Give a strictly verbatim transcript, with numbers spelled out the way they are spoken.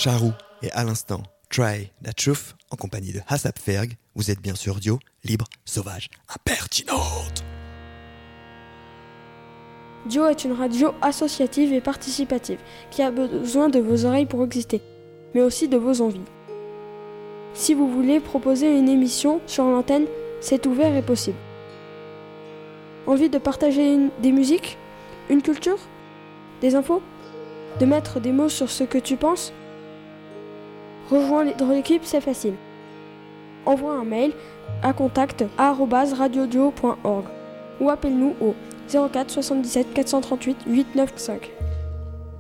Charou et à l'instant Try That Truth en compagnie de Hassab Ferg. Vous êtes bien sûr Dio, libre, sauvage, impertinente. Dio est une radio associative et participative qui a besoin de vos oreilles pour exister, mais aussi de vos envies. Si vous voulez proposer une émission sur l'antenne, c'est ouvert et possible. Envie de partager une, des musiques, une culture, des infos, de mettre des mots sur ce que tu penses? Rejoins l'équipe, c'est facile. Envoie un mail à contact arobase radiodio point org ou appelle-nous au zéro quatre soixante-dix-sept quatre cent trente-huit huit cent quatre-vingt-quinze.